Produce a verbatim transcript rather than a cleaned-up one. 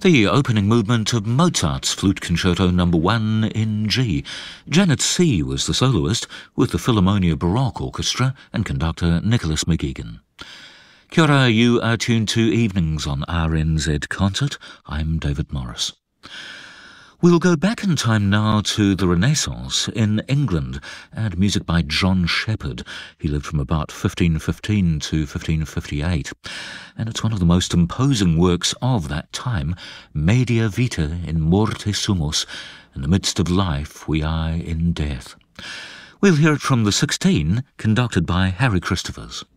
The opening movement of Mozart's Flute Concerto Number one in G. Janet C. was the soloist, with the Philharmonia Baroque Orchestra and conductor Nicholas McGeegan. Kia ora, you are tuned to Evenings on R N Z Concert. I'm David Morris. We'll go back in time now to the Renaissance in England and music by John Shepherd. He lived from about fifteen fifteen to fifteen fifty-eight, and it's one of the most imposing works of that time, Media Vita in Morte Sumus, in the midst of life we are in death. We'll hear it from the sixteen, conducted by Harry Christophers.